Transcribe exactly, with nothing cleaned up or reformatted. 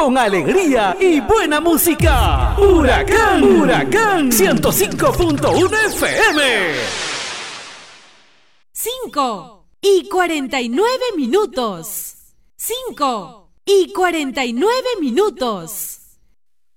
con alegría y buena música. Huracán, Huracán ciento cinco punto uno F M. Cinco y cuarenta y nueve minutos. Cinco y cuarenta y nueve minutos.